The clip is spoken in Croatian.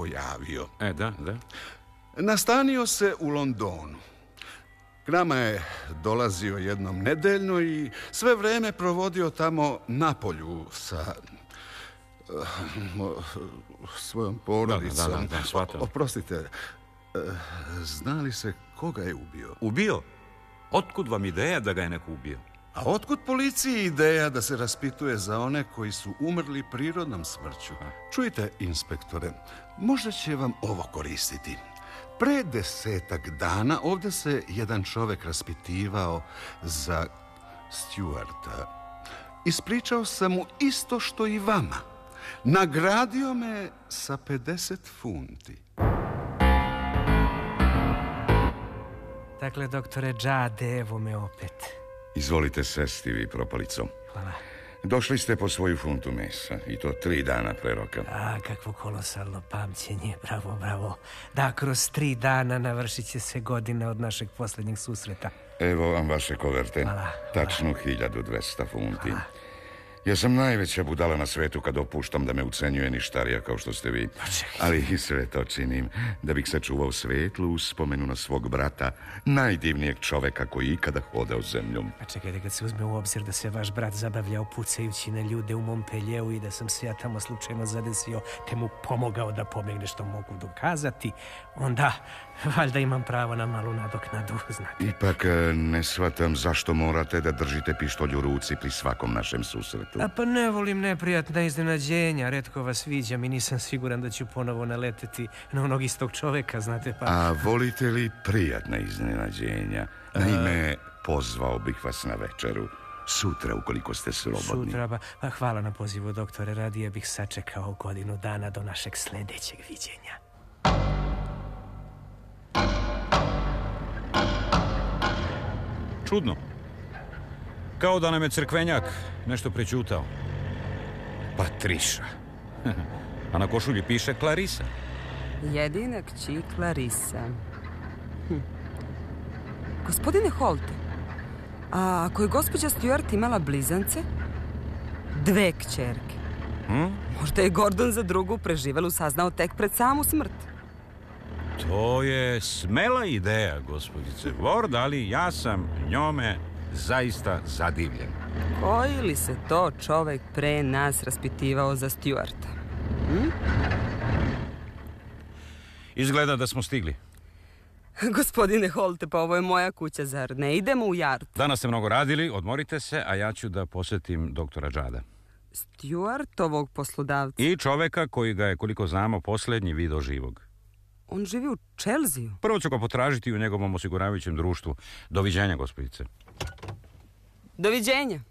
pojavio. Da. Nastanio se u Londonu. K nama je dolazio jednom nedeljno i sve vreme provodio tamo na polju sa svojom porodicom. Da, shvatam. Oprostite, zna li se koga je ubio? Ubio? Otkud vam ideja da ga je neko ubio? A otkud policiji ideja da se raspituje za one koji su umrli prirodnom smrću? Čujte, inspektore, možda će vam ovo koristiti. Pre 10 dana ovdje se jedan čovjek raspitivao za Stuarta. Ispričao sam mu isto što i vama. Nagradio me sa 50 funti. Dakle, doktore Jade, evo me opet. Izvolite sesti, vi propalico. Hvala. Došli ste po svoju funtu mesa i to 3 dana pre roka. Kakvo kolosalno pamćenje, bravo. Da, kroz 3 dana navršit će se godine od našeg posljednjeg susreta. Evo vam vaše koverte. Hvala. Tačno 1200 funti. Hvala. Ja sam najveća budala na svetu kad opuštam da me ucenjuje ništarija kao što ste vi. Ali i sve to činim da bih sačuvao svetlu uspomenu na svog brata, najdivnijeg čoveka koji ikada hodao zemljom. Čekajte, kad se uzme u obzir da se vaš brat zabavljao pucajući na ljude u Montpellieru i da sam se ja tamo slučajno zadesio te mu pomogao da pobjegne, što mogu dokazati, onda valjda imam pravo na malu nadoknadu, znate. Ipak ne shvatam zašto morate da držite pištolj u ruci pri svakom našem susretu. Pa ne volim neprijatna iznenađenja, retko vas viđam i nisam siguran da ću ponovo naleteti na onog istog čoveka, znate pa... A volite li prijatna iznenađenja? Naime, pozvao bih vas na večeru. Sutra, ukoliko ste slobodni. Sutra, pa hvala na pozivu, doktore. Radije bih sačekao godinu dana do našeg sljedećeg viđenja. Čudno. Kao da nam je crkvenjak nešto prećutao. Patriša. A na košulji piše Clarissa. Jedina kći Clarissa. Gospodine Holt, a ako je gospođa Stuart imala blizance? 2 kćerke. Možda je Gordon za drugu preživelu saznao tek pred samu smrt. To je smela ideja, gospođice Ward, ali ja sam njome zaista zadivljen. Koji li se to čovek pre nas raspitivao za Stuarta? Izgleda da smo stigli. Gospodine Holte, pa ovo je moja kuća, zar ne idemo u Yard? Danas ste mnogo radili, odmorite se, a ja ću da posjetim doktora Jada. Stuartovog poslodavca? I čoveka koji ga je, koliko znamo, posljednji video živog. On živi u Chelsea. Prvo ću ga potražiti u njegovom osiguravajućem društvu. Doviđenja, gospođice. Doviđenja.